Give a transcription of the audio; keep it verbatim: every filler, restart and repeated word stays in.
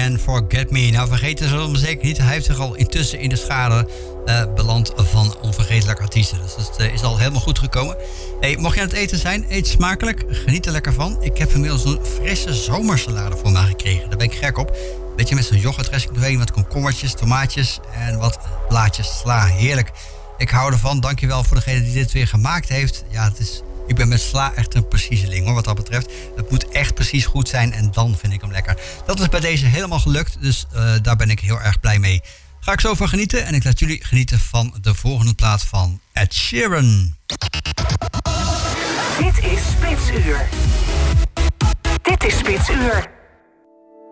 en Forget Me. Nou, vergeten zullen we hem zeker niet. Hij heeft zich al intussen in de schade uh, beland van onvergetelijke artiesten. Dus dat uh, is al helemaal goed gekomen. Hey, mocht je aan het eten zijn, eet smakelijk. Geniet er lekker van. Ik heb inmiddels een frisse zomersalade voor mij gekregen. Daar ben ik gek op. Beetje met zo'n yoghurtrestje doorheen, wat komkommertjes, tomaatjes en wat blaadjes sla. Heerlijk. Ik hou ervan. Dankjewel voor degene die dit weer gemaakt heeft. Ja, het is... Ik ben met sla echt een preciezeling hoor, wat dat betreft. Het moet echt precies goed zijn en dan vind ik hem lekker. Dat is bij deze helemaal gelukt, dus uh, daar ben ik heel erg blij mee. Ga ik zo van genieten en ik laat jullie genieten van de volgende plaat van Ed Sheeran. Dit is Spitsuur. Dit is Spitsuur.